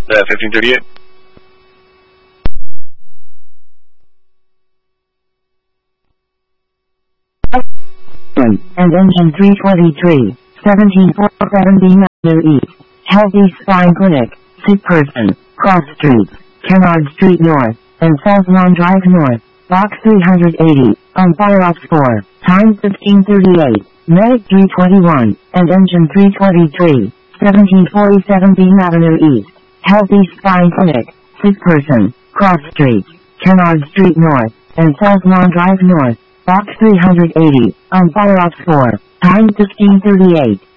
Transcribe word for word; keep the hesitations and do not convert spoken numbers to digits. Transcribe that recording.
Uh, fifteen thirty-eight. And engine three twenty-three, seventeen four seventy Avenue East, Healthy Spine Clinic, sick person, Cross Street, Kennard Street North, and South Lawn Drive North, Box three eighty, on Fire Ops four, time fifteen thirty-eight, Medic three twenty-one, and engine three twenty-three, seventeen forty-seven Beam Avenue East, Healthy Spine Clinic, sick person, Cross Street, Kennard Street North, and South Lawn Drive North, Box three eighty, on Fire Ops four, time fifteen thirty-eight.